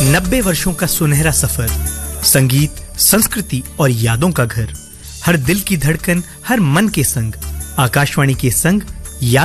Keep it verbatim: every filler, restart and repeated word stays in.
नब्बे वर्षों का सुनहरा सफर, संगीत, संस्कृति और यादों का घर, हर दिल की धड़कन, हर मन के संग, आकाशवाणी के संग याद